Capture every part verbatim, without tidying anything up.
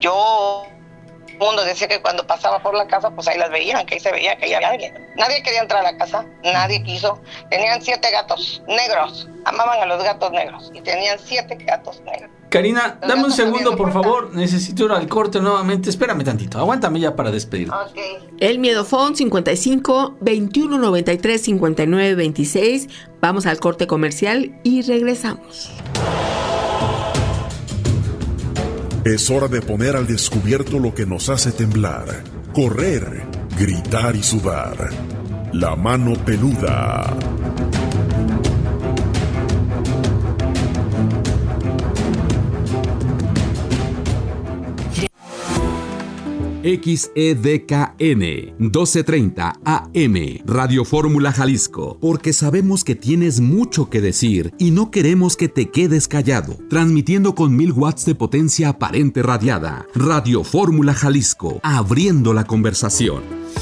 yo... el mundo decía que cuando pasaba por la casa, pues ahí las veían, que ahí se veía que ahí había alguien. Nadie quería entrar a la casa, nadie quiso. Tenían siete gatos negros, amaban a los gatos negros y tenían siete gatos negros. Karina, dame un segundo, por favor. Necesito ir al corte nuevamente. Espérame tantito. Aguántame ya para despedirme. Okay. El Miedofón cincuenta y cinco, veintiuno noventa y tres, cincuenta y nueve veintiséis. Vamos al corte comercial y regresamos. Es hora de poner al descubierto lo que nos hace temblar, correr, gritar y sudar. La mano peluda. X E D K N doce treinta A M Radio Fórmula Jalisco, porque sabemos que tienes mucho que decir y no queremos que te quedes callado. Transmitiendo con mil watts de potencia aparente radiada. Radio Fórmula Jalisco, abriendo la conversación.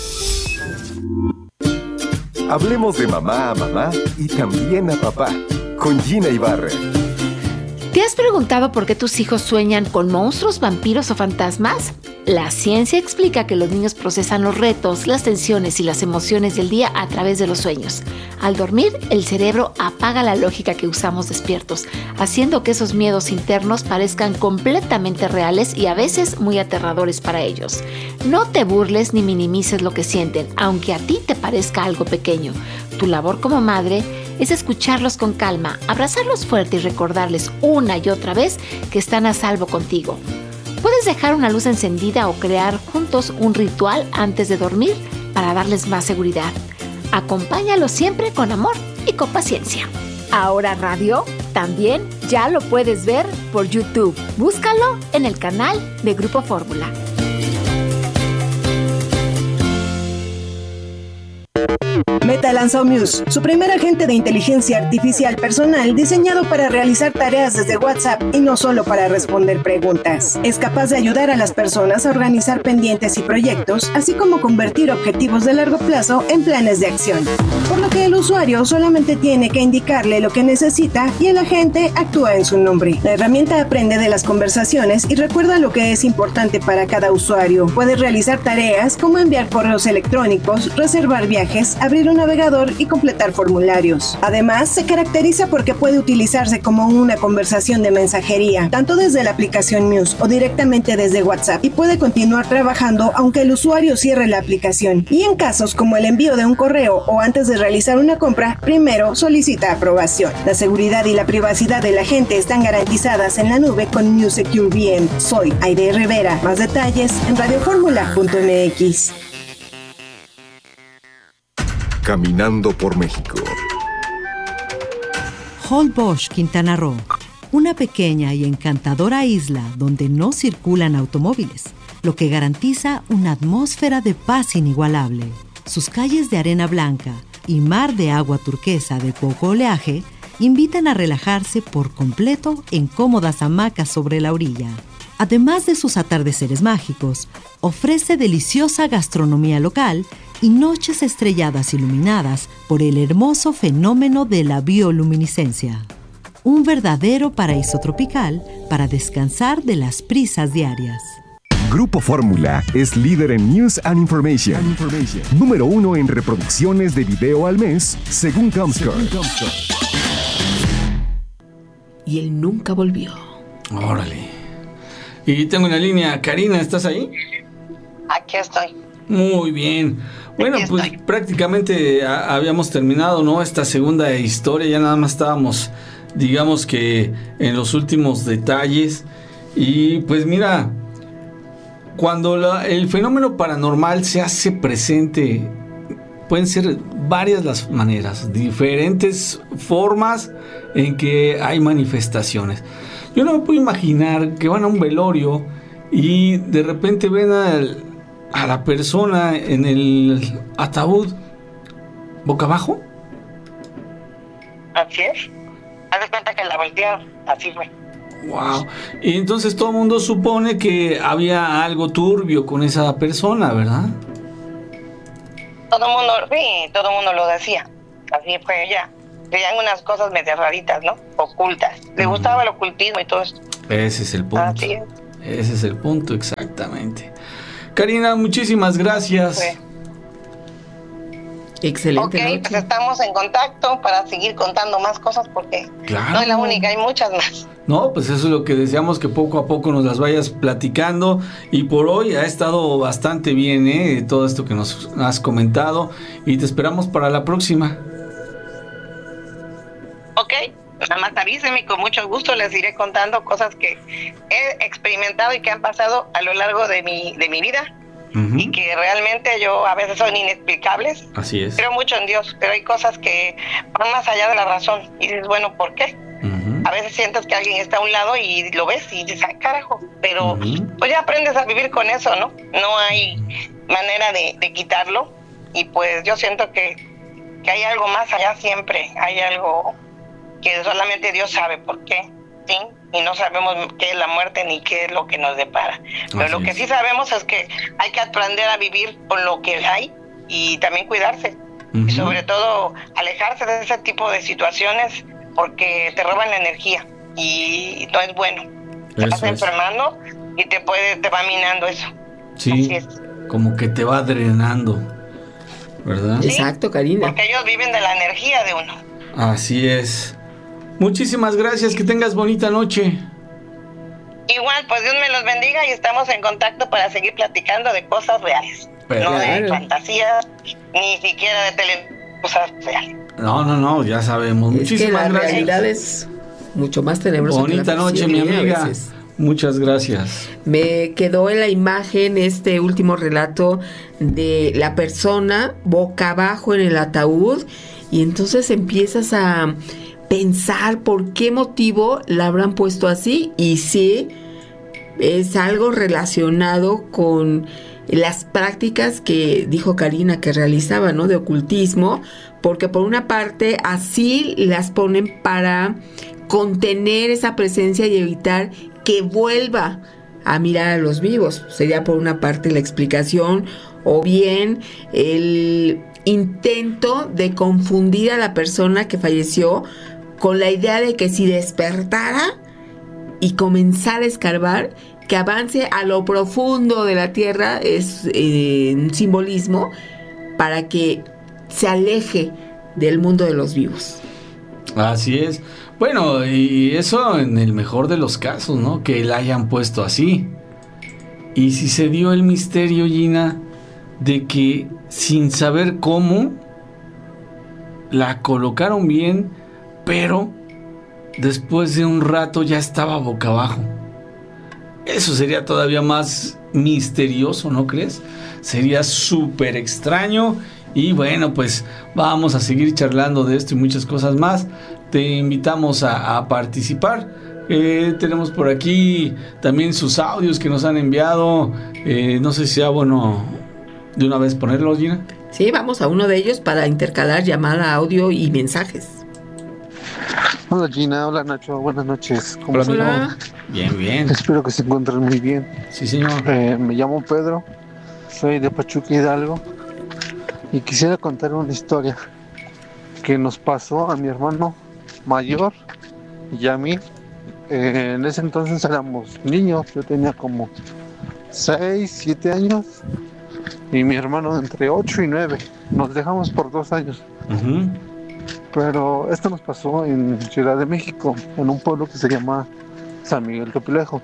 Hablemos de mamá a mamá y también a papá, con Gina Ibarra. ¿Te has preguntado por qué tus hijos sueñan con monstruos, vampiros o fantasmas? La ciencia explica que los niños procesan los retos, las tensiones y las emociones del día a través de los sueños. Al dormir, el cerebro apaga la lógica que usamos despiertos, haciendo que esos miedos internos parezcan completamente reales y a veces muy aterradores para ellos. No te burles ni minimices lo que sienten, aunque a ti te parezca algo pequeño. Tu labor como madre es escucarlos con calma, abrazarlos fuerte y recordarles una y otra vez que están a salvo contigo. Puedes dejar una luz encendida o crear juntos un ritual antes de dormir para darles más seguridad. Acompáñalos siempre con amor y con paciencia. Ahora Radio también ya lo puedes ver por YouTube. Búscalo en el canal de Grupo Fórmula. Meta lanzó Muse, su primer agente de inteligencia artificial personal diseñado para realizar tareas desde WhatsApp y no solo para responder preguntas. Es capaz de ayudar a las personas a organizar pendientes y proyectos, así como convertir objetivos de largo plazo en planes de acción. Por lo que el usuario solamente tiene que indicarle lo que necesita y el agente actúa en su nombre. La herramienta aprende de las conversaciones y recuerda lo que es importante para cada usuario. Puede realizar tareas como enviar correos electrónicos, reservar viajes, abrir un navegador y completar formularios. Además, se caracteriza porque puede utilizarse como una conversación de mensajería, tanto desde la aplicación Muse o directamente desde WhatsApp, y puede continuar trabajando aunque el usuario cierre la aplicación. Y en casos como el envío de un correo o antes de realizar una compra, primero solicita aprobación. La seguridad y la privacidad de la gente están garantizadas en la nube con Muse Secure V M. Soy Aide Rivera. Más detalles en radioformula punto m x. Caminando por México. Holbox, Quintana Roo, una pequeña y encantadora isla donde no circulan automóviles, lo que garantiza una atmósfera de paz inigualable. Sus calles de arena blanca y mar de agua turquesa de poco oleaje invitan a relajarse por completo en cómodas hamacas sobre la orilla. Además de sus atardeceres mágicos, ofrece deliciosa gastronomía local y noches estrelladas iluminadas por el hermoso fenómeno de la bioluminiscencia. Un verdadero paraíso tropical para descansar de las prisas diarias. Grupo Fórmula es líder en News and Information. And Information. Número uno en reproducciones de video al mes, según Comscore. Y él nunca volvió. Órale. Y tengo una línea. Karina, ¿estás ahí? Aquí estoy. Muy bien. Bueno, Aquí pues estoy. prácticamente a- habíamos terminado, ¿no? Esta segunda historia, ya nada más estábamos, digamos que en los últimos detalles. Y pues mira, cuando la- el fenómeno paranormal se hace presente, pueden ser varias las maneras, diferentes formas en que hay manifestaciones. Yo no me puedo imaginar que van a un velorio y de repente ven al, a la persona en el ataúd boca abajo. Así es. Haz de cuenta que la voltearon. Así fue. Wow. Y entonces todo el mundo supone que había algo turbio con esa persona, ¿verdad? Todo el mundo, sí, todo el mundo lo decía. Así fue ella. Veían unas cosas medio raritas, ¿no? Ocultas. Le gustaba el ocultismo y todo esto. Ese es el punto. Así es. Ese es el punto exacto. Karina, muchísimas gracias. Sí. Excelente Ok, noche. pues estamos en contacto para seguir contando más cosas porque Claro. no es la única, hay muchas más. No, pues eso es lo que deseamos, que poco a poco nos las vayas platicando. Y por hoy ha estado bastante bien, ¿eh? Todo esto que nos has comentado. Y te esperamos para la próxima. Ok, nada más avísenme y con mucho gusto les iré contando cosas que he experimentado y que han pasado a lo largo de mi, de mi vida. Uh-huh. Y que realmente yo a veces son inexplicables. Así es. Creo mucho en Dios, pero hay cosas que van más allá de la razón. Y dices, bueno, ¿por qué? Uh-huh. A veces sientes que alguien está a un lado y lo ves y dices, ah, carajo. Pero Uh-huh. pues ya aprendes a vivir con eso, ¿no? No hay manera de, de quitarlo. Y pues yo siento que, que hay algo más allá siempre. Hay algo que solamente Dios sabe por qué, ¿sí? Y no sabemos qué es la muerte ni qué es lo que nos depara. Pero Así lo que es. sí sabemos es que hay que aprender a vivir con lo que hay y también cuidarse. Uh-huh. Y sobre todo alejarse de ese tipo de situaciones porque te roban la energía y no es bueno. Te Eso vas es. enfermando y te puede, te va minando eso. Sí, Así es. como que te va drenando, ¿verdad? Sí. Exacto, Karina. Porque ellos viven de la energía de uno. Así es. Muchísimas gracias, que tengas bonita noche. Igual, pues Dios me los bendiga y estamos en contacto para seguir platicando de cosas reales. Pero- no de Claro. fantasías, ni siquiera de tele, cosas reales. No, no, no, ya sabemos. Es que Muchísimas la gracias. realidad es mucho más tenebrosa. que la Bonita noche, mi ficción, ¿eh? A amiga. veces. Muchas gracias. Me quedó en la imagen este último relato de la persona boca abajo en el ataúd y entonces empiezas a pensar por qué motivo la habrán puesto así y sí es algo relacionado con las prácticas que dijo Karina que realizaba, ¿no? De ocultismo, porque por una parte así las ponen para contener esa presencia y evitar que vuelva a mirar a los vivos. Sería por una parte la explicación, o bien el intento de confundir a la persona que falleció con la idea de que si despertara y comenzara a escarbar, que avance a lo profundo de la tierra, es eh, un simbolismo para que se aleje del mundo de los vivos. Así es. Bueno, y eso en el mejor de los casos, ¿no? Que la hayan puesto así. Y si se dio el misterio, Gina, de que sin saber cómo la colocaron bien, pero después de un rato ya estaba boca abajo. Eso sería todavía más misterioso, ¿no crees? Sería súper extraño. Y bueno, pues vamos a seguir charlando de esto y muchas cosas más. Te invitamos a, a participar. Eh, tenemos por aquí también sus audios que nos han enviado. Eh, no sé si sea bueno de una vez ponerlos, Gina. Sí, vamos a uno de ellos para intercalar llamada, audio y mensajes. Hola Gina, hola Nacho, buenas noches. ¿Cómo Hola, están? Hola. Bien, bien. Espero que se encuentren muy bien. Sí, señor. Eh, me llamo Pedro, soy de Pachuca Hidalgo y quisiera contar una historia que nos pasó a mi hermano mayor y a mí. Eh, en ese entonces éramos niños, yo tenía como seis, siete años y mi hermano entre ocho y nueve. Nos dejamos por dos años. Uh-huh. Pero esto nos pasó en Ciudad de México, en un pueblo que se llama San Miguel Topilejo.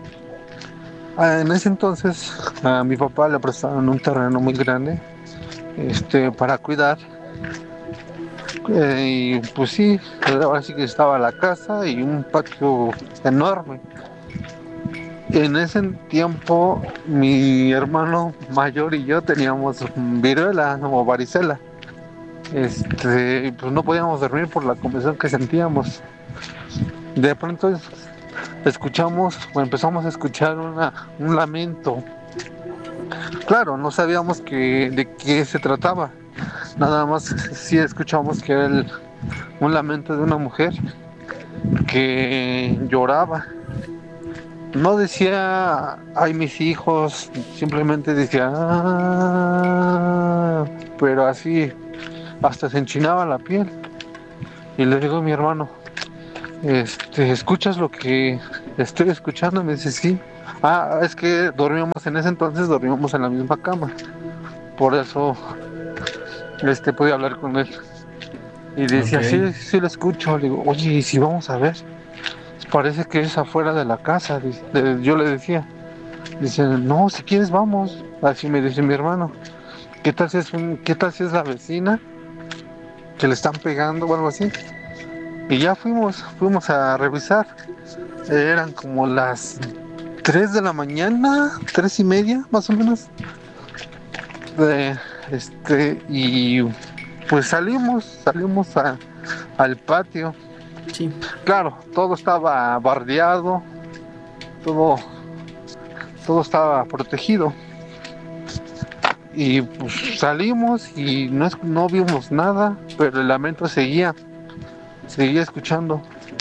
Ah, en ese entonces a mi papá le prestaron un terreno muy grande este, para cuidar. Eh, y pues sí, ahora sí que estaba la casa y un patio enorme. En ese tiempo mi hermano mayor y yo teníamos viruela o varicela. Este, pues no podíamos dormir por la comezón que sentíamos. De pronto escuchamos o empezamos a escuchar una, un lamento. Claro, no sabíamos que, de qué se trataba. Nada más sí escuchamos que era el, un lamento de una mujer que lloraba. No decía, ay mis hijos, simplemente decía, ah, pero así, hasta se enchinaba la piel. Y le digo a mi hermano, este, ¿escuchas lo que estoy escuchando? Me dice, sí. Ah, es que dormíamos en ese entonces, dormíamos en la misma cama. Por eso este podía hablar con él. Y decía, Ok. sí, sí lo escucho. Le digo, oye, ¿y si vamos a ver? Parece que es afuera de la casa. Dice, de- yo le decía. Dice, no, si quieres vamos. Así me dice mi hermano. ¿Qué tal si es, un, qué tal si es la vecina que le están pegando o algo así? Y ya fuimos, fuimos a revisar. Eran como las tres de la mañana, tres y media más o menos. De, este, y pues salimos, salimos a- al patio. Sí. Claro, todo estaba bardeado, todo, todo estaba protegido. Y pues salimos y no, es- no vimos nada, pero el lamento seguía, seguía escuchando.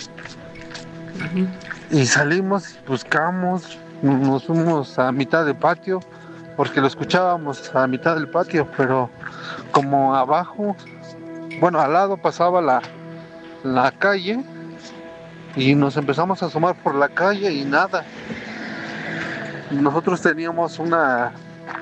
Y salimos, buscamos, nos fuimos a mitad del patio, porque lo escuchábamos a mitad del patio, pero como abajo, bueno, al lado pasaba la, la calle, y nos empezamos a asomar por la calle y nada. Nosotros teníamos una,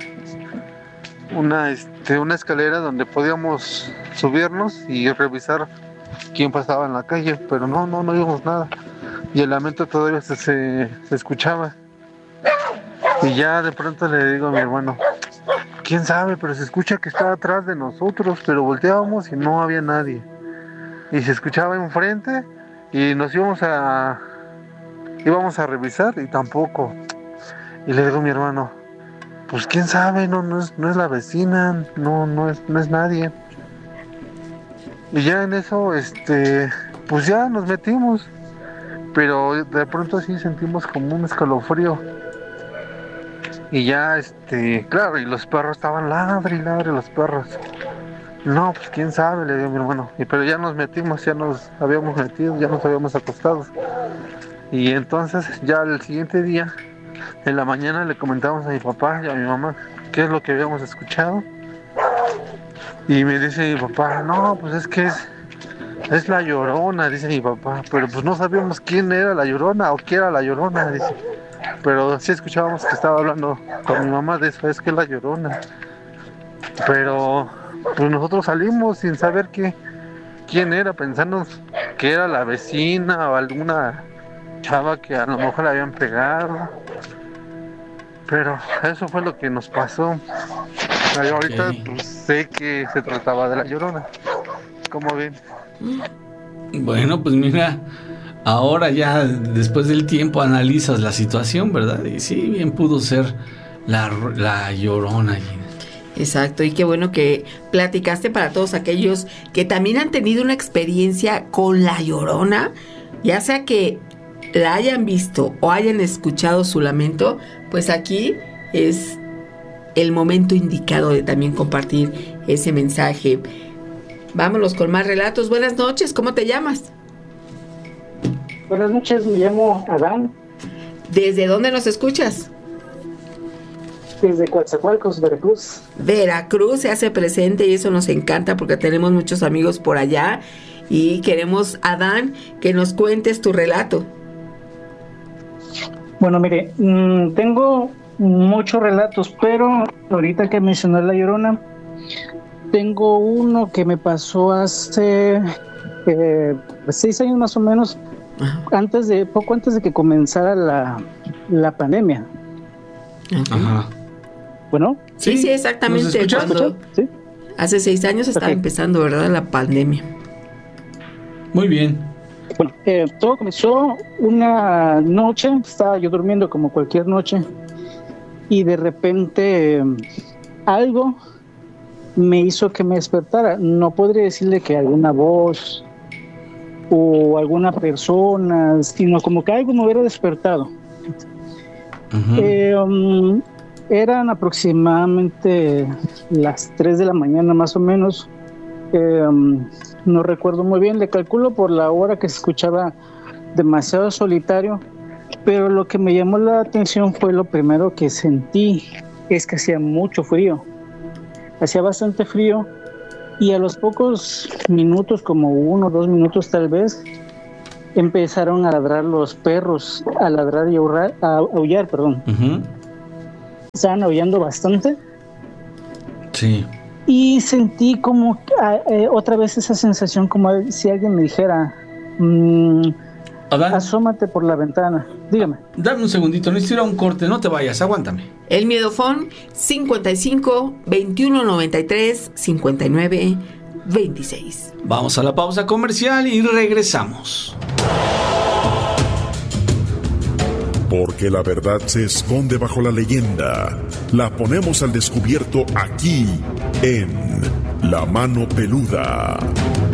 una, este, una escalera donde podíamos subirnos y revisar quién pasaba en la calle, pero no, no, no vimos nada. Y el lamento todavía se, se, se escuchaba. Y ya de pronto le digo a mi hermano, quién sabe, pero se escucha que está atrás de nosotros, pero volteábamos y no había nadie. Y se escuchaba enfrente y nos íbamos a íbamos a revisar y tampoco. Y le digo a mi hermano, pues quién sabe, no, no es, no es la vecina, no, no es, no es nadie. Y ya en eso, este, pues ya nos metimos, pero de pronto sí sentimos como un escalofrío. Y ya, este, claro, y los perros estaban ladre y ladre los perros. No, pues quién sabe, le digo a mi hermano. Y pero ya nos metimos, ya nos habíamos metido, ya nos habíamos acostado. Y entonces ya el siguiente día, en la mañana le comentamos a mi papá y a mi mamá qué es lo que habíamos escuchado. Y me dice mi papá, no, pues es que es, es la Llorona, dice mi papá. Pero pues no sabíamos quién era la Llorona o qué era la Llorona, dice. Pero sí escuchábamos que estaba hablando con mi mamá de eso, es que es la Llorona. Pero pues nosotros salimos sin saber qué, quién era, pensando que era la vecina o alguna chava que a lo mejor le habían pegado. Pero eso fue lo que nos pasó. Ay, ahorita Ok. pues, sé que se trataba de la Llorona. ¿Cómo ven? Bueno, pues mira, ahora ya después del tiempo analizas la situación, ¿verdad? Y sí, bien pudo ser la, la Llorona, Gina. Exacto, y qué bueno que platicaste para todos aquellos que también han tenido una experiencia con la Llorona, ya sea que la hayan visto o hayan escuchado su lamento, pues aquí es el momento indicado de también compartir ese mensaje. Vámonos con más relatos. Buenas noches, ¿cómo te llamas? Buenas noches, me llamo Adán. ¿Desde dónde nos escuchas? Desde Coatzacoalcos, Veracruz. Veracruz se hace presente y eso nos encanta porque tenemos muchos amigos por allá y queremos, Adán, que nos cuentes tu relato. Bueno, mire, mmm, tengo muchos relatos, pero ahorita que mencioné La Llorona, tengo uno que me pasó hace eh, seis años más o menos, antes de, poco antes de que comenzara la, la pandemia. Ajá. Bueno. Sí, sí, exactamente. ¿Nos escuchas? Cuando ¿Sí? hace seis años estaba Ok. empezando, ¿verdad? La pandemia. Muy bien. Bueno, eh, todo comenzó una noche, estaba yo durmiendo como cualquier noche y de repente eh, algo me hizo que me despertara. No podría decirle que alguna voz o alguna persona, sino como que algo me hubiera despertado. Ujú. Eh, um, eran aproximadamente las tres de la mañana más o menos. Eh, um, no recuerdo muy bien, le calculo por la hora que se escuchaba demasiado solitario, pero lo que me llamó la atención fue lo primero que sentí, es que hacía mucho frío, hacía bastante frío y a los pocos minutos, como uno o dos minutos tal vez, empezaron a ladrar los perros, a ladrar y aullar, a aullar, perdón. Uh-huh. Estaban aullando bastante. Sí. Y sentí como eh, otra vez esa sensación como si alguien me dijera, mmm, asómate por la ventana. Dígame. Dame un segundito, necesito ir a un corte, no te vayas, aguántame. El miedofón cincuenta y cinco, veintiuno noventa y tres, cincuenta y nueve, veintiséis. Vamos a la pausa comercial y regresamos. Porque la verdad se esconde bajo la leyenda. La ponemos al descubierto aquí en La Mano Peluda.